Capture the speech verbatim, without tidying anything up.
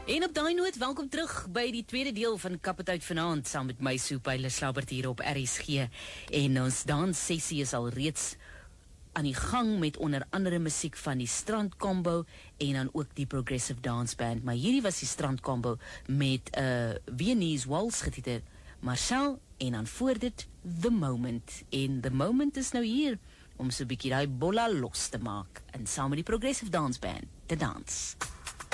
En op daai noot, welkom terug by die tweede deel van Kapituit Vanaand, saam met my Soepaile Slabbert hier op R S G. En ons danssessie is al reeds aan die gang met onder andere musiek van die Strand Combo en dan ook die Progressive Dance Band. Maar hierdie was die Strand Combo met 'n uh, Viennese Waltz getitel Marcel en dan voor dit The Moment. En The Moment is nou hier om so 'n bietjie daai bolla los te maak en saam met die Progressive Dance Band te dans.